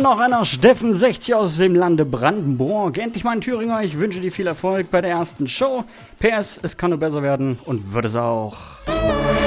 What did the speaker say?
noch einer Steffen 60 aus dem Lande Brandenburg. Endlich mal ein Thüringer. Ich wünsche dir viel Erfolg bei der ersten Show. PS, es kann nur besser werden und wird es auch.